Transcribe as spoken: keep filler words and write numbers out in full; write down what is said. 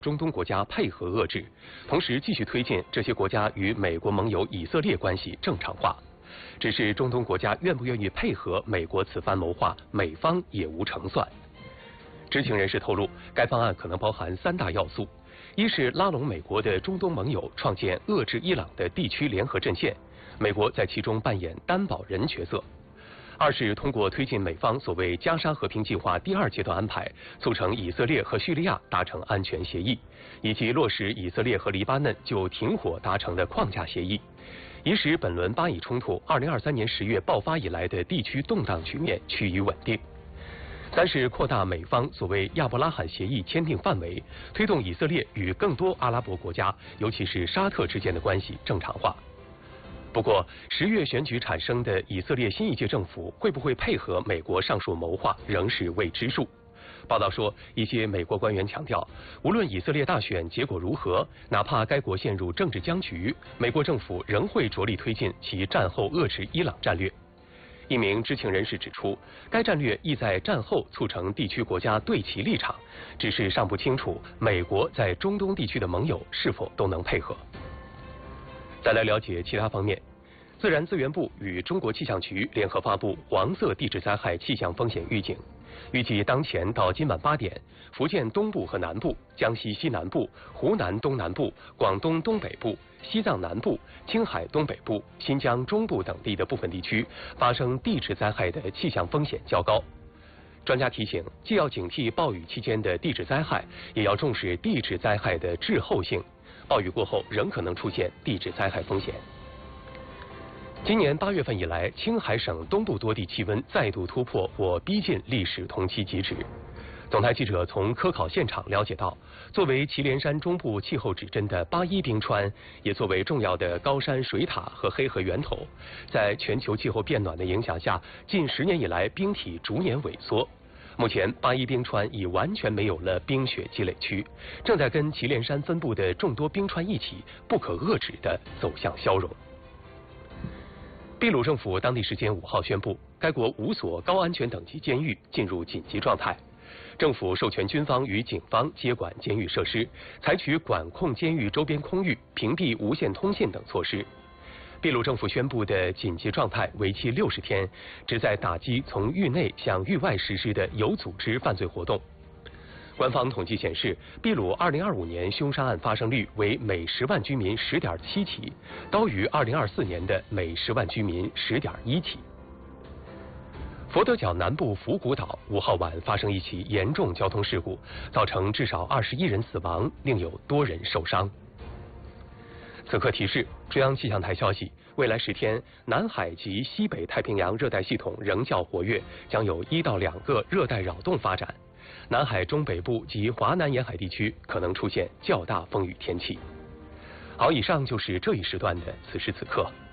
中东国家配合遏制，同时继续推进这些国家与美国盟友以色列关系正常化。只是中东国家愿不愿意配合美国此番谋划，美方也无成算。知情人士透露，该方案可能包含三大要素：一是拉拢美国的中东盟友，创建遏制伊朗的地区联合阵线，美国在其中扮演担保人角色；二是通过推进美方所谓加沙和平计划第二阶段安排，促成以色列和叙利亚达成安全协议，以及落实以色列和黎巴嫩就停火达成的框架协议，以使本轮巴以冲突二零二三年十月爆发以来的地区动荡局面趋于稳定；三是扩大美方所谓亚伯拉罕协议签订范围，推动以色列与更多阿拉伯国家，尤其是沙特之间的关系正常化。不过，十月选举产生的以色列新一届政府会不会配合美国上述谋划，仍是未知数。报道说，一些美国官员强调，无论以色列大选结果如何，哪怕该国陷入政治僵局，美国政府仍会着力推进其战后遏制伊朗战略。一名知情人士指出，该战略意在战后促成地区国家对其立场，只是尚不清楚美国在中东地区的盟友是否都能配合。再来了解其他方面，自然资源部与中国气象局联合发布黄色地质灾害气象风险预警，预计当前到今晚八点，福建东部和南部、江西西南部、湖南东南部、广东东北部、西藏南部、青海东北部、新疆中部等地的部分地区发生地质灾害的气象风险较高。专家提醒，既要警惕暴雨期间的地质灾害，也要重视地质灾害的滞后性。暴雨过后仍可能出现地质灾害风险。今年八月份以来，青海省东部多地气温再度突破或逼近历史同期极值。总台记者从科考现场了解到，作为祁连山中部气候指针的八一冰川，也作为重要的高山水塔和黑河源头，在全球气候变暖的影响下，近十年以来冰体逐年萎缩。目前，八一冰川已完全没有了冰雪积累区，正在跟祁连山分布的众多冰川一起，不可遏制地走向消融。秘鲁政府当地时间五号宣布，该国五所高安全等级监狱进入紧急状态，政府授权军方与警方接管监狱设施，采取管控监狱周边空域、屏蔽无线通信等措施。秘鲁政府宣布的紧急状态为期六十天，旨在打击从狱内向狱外实施的有组织犯罪活动。官方统计显示，秘鲁二零二五年凶杀案发生率为每十万居民十点七起，高于二零二四年的每十万居民十点一起。佛得角南部福古岛五号晚发生一起严重交通事故，造成至少二十一人死亡，另有多人受伤。此刻提示，中央气象台消息，未来十天，南海及西北太平洋热带系统仍较活跃，将有一到两个热带扰动发展。南海中北部及华南沿海地区可能出现较大风雨天气。好，以上就是这一时段的此时此刻。